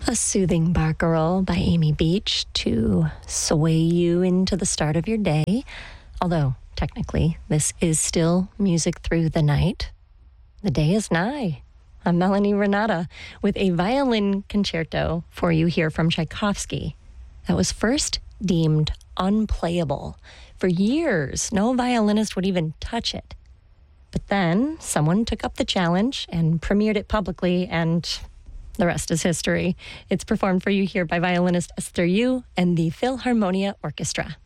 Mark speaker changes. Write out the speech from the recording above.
Speaker 1: A soothing barcarolle by Amy Beach to sway you into the start of your day. Although, technically, this is still music through the night. The day is nigh. I'm Melanie Renata with a violin concerto for you here from Tchaikovsky that was first deemed unplayable. For years, no violinist would even touch it. But then someone took up the challenge and premiered it publicly, and the rest is history. It's performed for you here by violinist Esther Yu and the Philharmonia Orchestra.